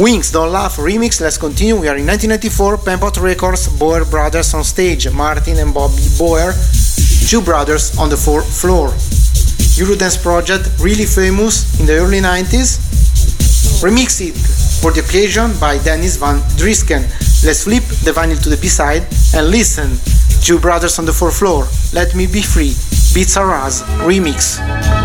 Wings Don't Laugh remix, let's continue. We are in 1994, Penpot Records, Boer Brothers on stage, Martin and Bobby Boer, two brothers on the fourth floor. Eurodance project, really famous in the early 90s. Remixed for the occasion by Dennis Van Drisken. Let's flip the vinyl to the B-side and listen. Two brothers on the fourth floor, Let Me Be Free, Beats Are Us remix.